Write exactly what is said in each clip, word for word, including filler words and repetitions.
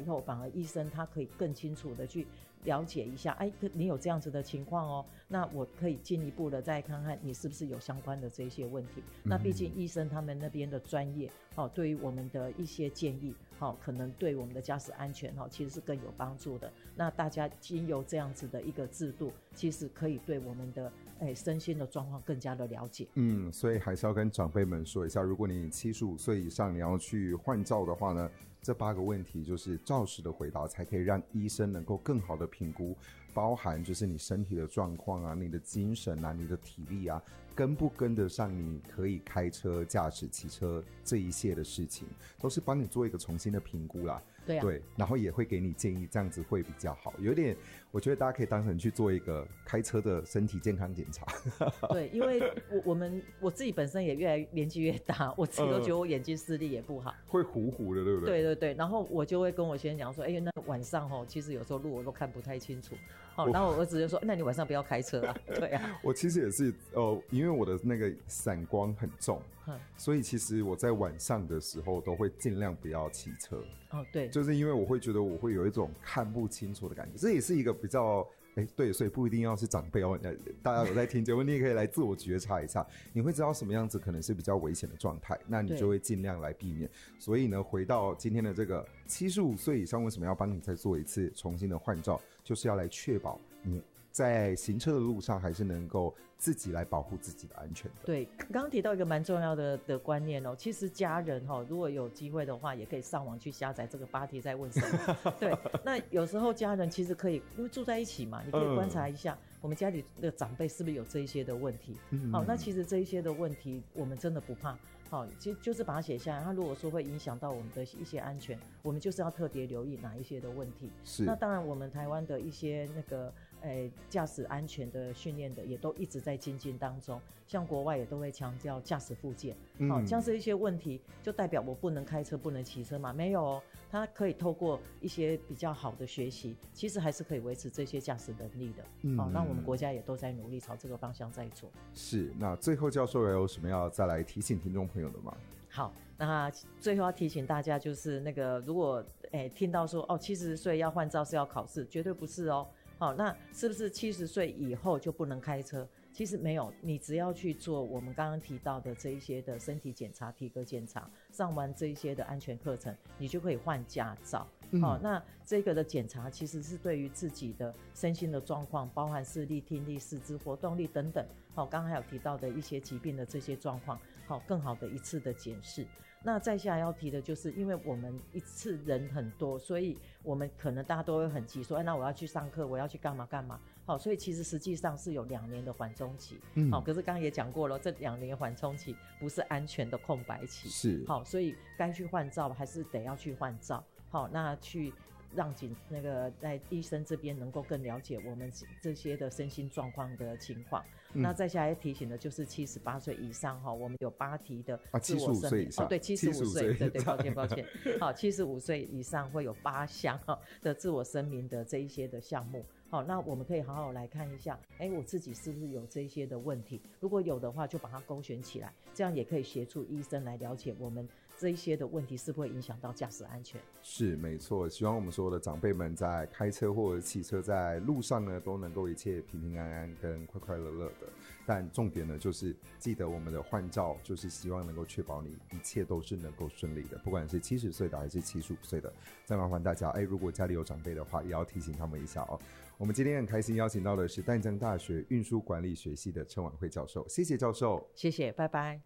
后，反而医生他可以更清楚的去了解一下，哎，你有这样子的情况哦，那我可以进一步的再看看你是不是有相关的这些问题。嗯、那毕竟医生他们那边的专业，哦，对于我们的一些建议，哦，可能对我们的驾驶安全，哦，其实是更有帮助的。那大家经由这样子的一个制度，其实可以对我们的哎身心的状况更加的了解。 嗯，所以还是要跟长辈们说一下，如果你七十五岁以上你要去换照的话呢，这八个问题就是照实的回答，才可以让医生能够更好的评估，包含就是你身体的状况啊，你的精神啊，你的体力啊，跟不跟得上你可以开车驾驶骑车这一切的事情，都是帮你做一个重新的评估啦。 对啊， 对，然后也会给你建议，这样子会比较好。有点，我觉得大家可以当成去做一个开车的身体健康检查。 对，因为我我们我自己本身也越来年纪越大，我自己都觉得我眼睛视力也不好， 呃、会糊糊的，对不对？ 对对对，然后我就会跟我先生讲说，哎、欸，那晚上哦，其实有时候路我都看不太清楚，哦，然后我儿子就说，那你晚上不要开车啊，对啊。 我其实也是，呃，因为我的那个散光很重，所以其实我在晚上的时候都会尽量不要骑车。 哦，对， 就是因为我会觉得我会有一种看不清楚的感觉，这也是一个比较，哎，对，所以不一定要是长辈哦，大家有在听节目，你也可以来自我觉察一下，你会知道什么样子可能是比较危险的状态，那你就会尽量来避免。所以呢，回到今天的这个七十五岁以上为什么要帮你再做一次重新的换照，就是要来确保你在行车的路上还是能够自己来保护自己的安全的。 对，刚刚提到一个蛮重要 的, 的观念哦，其实家人哦，如果有机会的话，也可以上网去下载这个八题在问什么。对，那有时候家人其实可以，因为住在一起嘛，你可以观察一下、嗯、我们家里的长辈是不是有这一些的问题。嗯，好，那其实这一些的问题，我们真的不怕。好，其实就是把它写下来。它如果说会影响到我们的一些安全，我们就是要特别留意哪一些的问题。 是。那当然，我们台湾的一些那个诶驾驶安全的训练的，也都一直在精进当中。像国外也都会强调驾驶复健。嗯。好，像是一些问题，就代表我不能开车、不能骑车嘛？没有哦，它可以透过一些比较好的学习，其实还是可以维持这些驾驶能力的。嗯。好，那我们国家也都在努力朝这个方向在做。 是。那最后教授有什么要再来提醒听众朋友？朋友的吗？ 好，那最后要提醒大家，就是那个如果诶听到说哦七十岁要换照是要考试，绝对不是哦。好，那是不是七十岁以后就不能开车？其实没有，你只要去做我们刚刚提到的这一些的身体检查、体格检查，上完这一些的安全课程，你就可以换驾照。嗯哦、那这个的检查其实是对于自己的身心的状况，包含视力、听力、四肢活动力等等，好、哦，刚刚还有提到的一些疾病的这些状况，好、哦，更好的一次的检视。那再下来要提的就是，因为我们一次人很多，所以我们可能大家都会很急，说，哎，那我要去上课，我要去干嘛干嘛。好，所以其实实际上是有两年的缓冲期。嗯，好，可是刚刚也讲过了，这两年缓冲期不是安全的空白期。 是。 好，所以该去换照还是得要去换照。好，那去让警那个在医生这边能够更了解我们这些的身心状况的情况。嗯、那再下来提醒的就是七十八岁以上哈，我们有八题的自我声明。 啊、 哦，对，七十五岁，对对，抱歉抱歉。好，七十五岁以上会有八项哈的自我声明的这一些的项目。好，那我们可以好好来看一下，哎，我自己是不是有这些的问题？如果有的话，就把它勾选起来，这样也可以协助医生来了解我们这一些的问题是不会影响到驾驶安全。 是，没错。希望我们所有的长辈们在开车或者骑车在路上呢，都能够一切平平安安跟快快乐乐的。但重点呢，就是记得我们的换照，就是希望能够确保你一切都是能够顺利的，不管是七十岁的还是七十五岁的。再麻烦大家，哎，如果家里有长辈的话，也要提醒他们一下哦。我们今天很开心邀请到的是淡江大学运输管理学系的陈婉慧教授，谢谢教授。 谢谢，拜拜。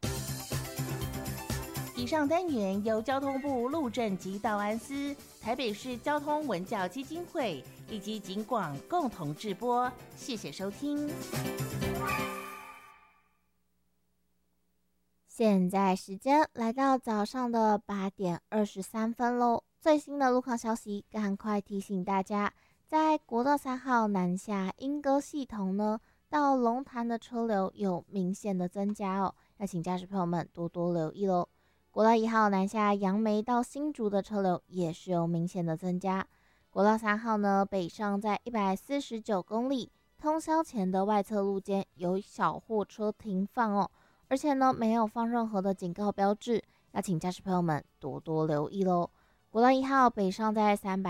以上单元由交通部路政及道安司、台北市交通文教基金会以及警广共同制播，谢谢收听。 现在时间来到早上的八点二十三分喽。最新的路况消息，赶快提醒大家，在国道三号南下莺歌系统呢，到龙潭的车流有明显的增加哦，要请驾驶朋友们多多留意喽。国道一号南下杨梅到新竹的车流也是有明显的增加。国道三号呢，北上在一百四十九公里，通霄前的外侧路肩有小货车停放哦，而且呢没有放任何的警告标志，要请驾驶朋友们多多留意喽。国道一号北上在三百